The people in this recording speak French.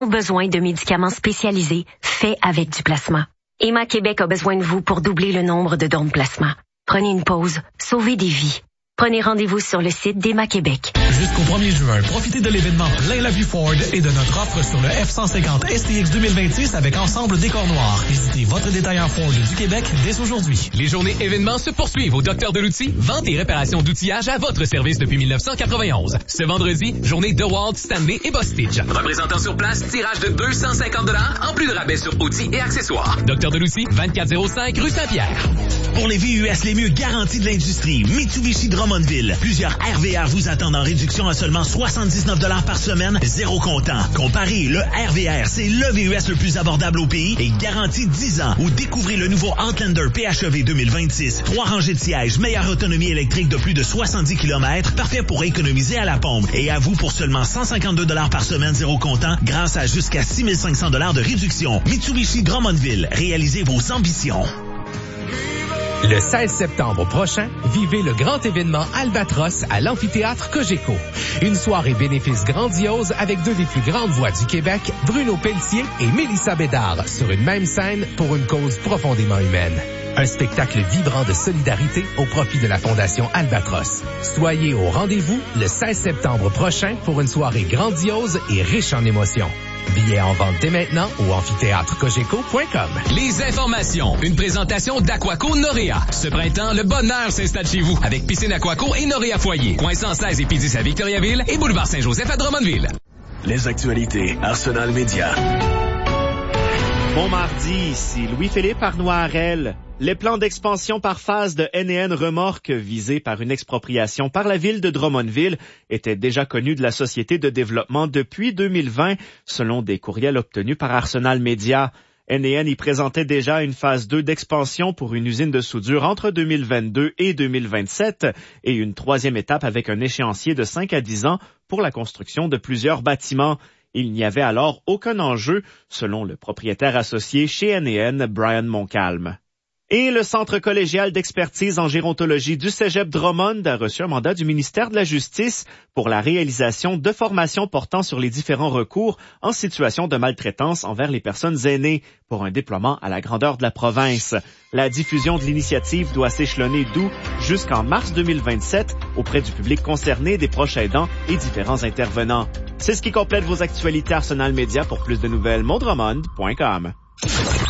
besoin de médicaments spécialisés faits avec du plasma. EMA Québec a besoin de vous pour doubler le nombre de dons de plasma. Prenez une pause, sauvez des vies. Prenez rendez-vous sur le site d'EMA Québec. Jusqu'au 1er juin, profitez de l'événement Plein la vue Ford et de notre offre sur le F-150 STX 2026 avec ensemble décor noir. Visitez votre détaillant Ford du Québec dès aujourd'hui. Les journées événements se poursuivent au Docteur de l'Outil. Vente et réparation d'outillage à votre service depuis 1991. Ce vendredi, journée DeWalt, Stanley et Bostitch. Représentant sur place, tirage de 250 $ en plus de rabais sur outils et accessoires. Docteur de l'Outil, 2405 rue Saint-Pierre. Pour les VUS les mieux garantis de l'industrie, Mitsubishi Drummondville. Plusieurs RVR vous attendent en réduction à seulement 79 $ par semaine, zéro comptant. Comparez, le RVR, c'est le VUS le plus abordable au pays et garanti 10 ans. Ou découvrez le nouveau Outlander PHEV 2026. 3 rangées de sièges, meilleure autonomie électrique de plus de 70 km, parfait pour économiser à la pompe. Et à vous pour seulement 152 $ par semaine, zéro comptant, grâce à jusqu'à 6 500 $ de réduction. Mitsubishi Drummondville, réalisez vos ambitions. Le 16 septembre prochain, vivez le grand événement Albatros à l'amphithéâtre Cogeco. Une soirée bénéfice grandiose avec deux des plus grandes voix du Québec, Bruno Pelletier et Mélissa Bédard, sur une même scène pour une cause profondément humaine. Un spectacle vibrant de solidarité au profit de la Fondation Albatros. Soyez au rendez-vous le 16 septembre prochain pour une soirée grandiose et riche en émotions. Billets en vente dès maintenant au amphithéâtrecogeco.com. Les informations. Une présentation d'Aquaco Noréa. Ce printemps, le bonheur s'installe chez vous avec piscine Aquaco et Noréa Foyer. Coin 116 et P10 à Victoriaville et boulevard Saint-Joseph à Drummondville. Les actualités Arsenal Média. Bon mardi, ici Louis-Philippe Arnoirel. Les plans d'expansion par phase de N&N Remorques visés par une expropriation par la ville de Drummondville étaient déjà connus de la Société de développement depuis 2020, selon des courriels obtenus par Arsenal Média. N&N y présentait déjà une phase 2 d'expansion pour une usine de soudure entre 2022 et 2027 et une troisième étape avec un échéancier de 5 à 10 ans pour la construction de plusieurs bâtiments. Il n'y avait alors aucun enjeu, selon le propriétaire associé chez N&N, Brian Montcalm. Et le Centre collégial d'expertise en gérontologie du Cégep Drummond a reçu un mandat du ministère de la Justice pour la réalisation de formations portant sur les différents recours en situation de maltraitance envers les personnes aînées pour un déploiement à la grandeur de la province. La diffusion de l'initiative doit s'échelonner d'août jusqu'en mars 2027 auprès du public concerné, des proches aidants et différents intervenants. C'est ce qui complète vos actualités Arsenal Média. Pour plus de nouvelles, mondrummond.com.